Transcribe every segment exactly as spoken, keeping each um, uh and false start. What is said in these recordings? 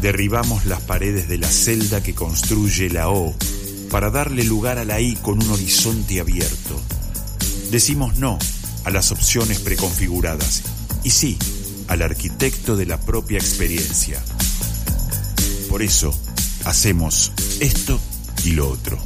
Derribamos las paredes de la celda que construye la O para darle lugar a la I con un horizonte abierto. Decimos no a las opciones preconfiguradas y sí al arquitecto de la propia experiencia. Por eso hacemos esto y lo otro.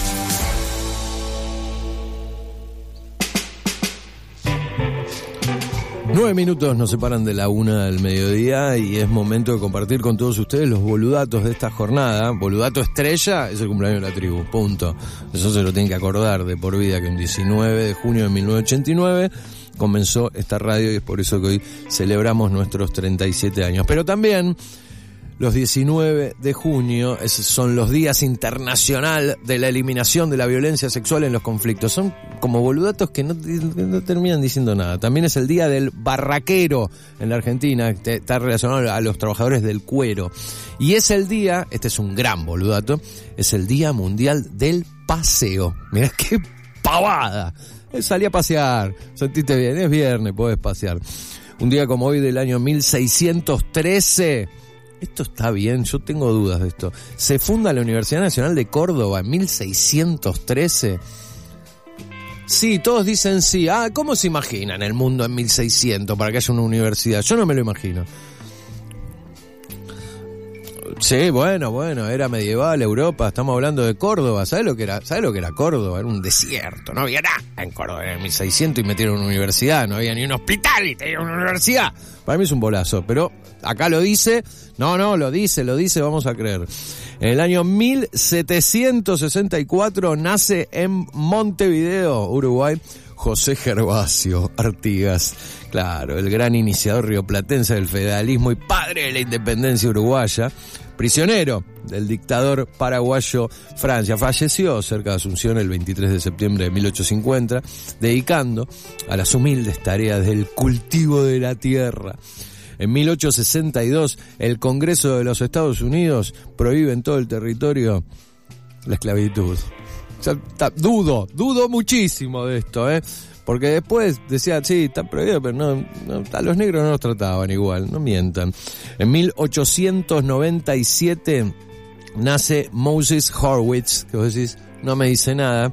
Nueve minutos nos separan de la una del mediodía y es momento de compartir con todos ustedes los boludatos de esta jornada. Boludato estrella es el cumpleaños de la tribu, punto. Eso se lo tienen que acordar de por vida, que el diecinueve de junio de mil novecientos ochenta y nueve comenzó esta radio y es por eso que hoy celebramos nuestros treinta y siete años. Pero también los diecinueve de junio esos son los días internacional de la eliminación de la violencia sexual en los conflictos. Son como boludatos que no, no terminan diciendo nada. También es el día del barraquero en la Argentina, que está relacionado a los trabajadores del cuero. Y es el día, este es un gran boludato, es el Día Mundial del Paseo. Mirá qué pavada. Salí a pasear, sentiste bien, es viernes, podés pasear. Un día como hoy del año mil seiscientos trece... Esto está bien, yo tengo dudas de esto. Se funda la Universidad Nacional de Córdoba en mil seiscientos trece. Sí, todos dicen sí. Ah, ¿cómo se imaginan el mundo en mil seiscientos para que haya una universidad? Yo no me lo imagino. Sí, bueno, bueno, era medieval, Europa, estamos hablando de Córdoba. ¿Sabes lo que era? ¿Sabes lo que era Córdoba? Era un desierto, no había nada en Córdoba en mil seiscientos y metieron una universidad, no había ni un hospital y tenían una universidad. Para mí es un bolazo, pero acá lo dice, no, no, lo dice, lo dice, vamos a creer. En el año mil setecientos sesenta y cuatro nace en Montevideo, Uruguay, José Gervasio Artigas. Claro, el gran iniciador rioplatense del feudalismo y padre de la independencia uruguaya, prisionero del dictador paraguayo Francia. Falleció cerca de Asunción el veintitrés de septiembre de mil ochocientos cincuenta, dedicando a las humildes tareas del cultivo de la tierra. En mil ochocientos sesenta y dos, el Congreso de los Estados Unidos prohíbe en todo el territorio la esclavitud. O sea, ta, dudo, dudo muchísimo de esto, ¿eh? Porque después decía, sí, está prohibido, pero no, no, a los negros no los trataban igual, no mientan. En mil ochocientos noventa y siete nace Moses Horowitz, que vos decís, no me dice nada.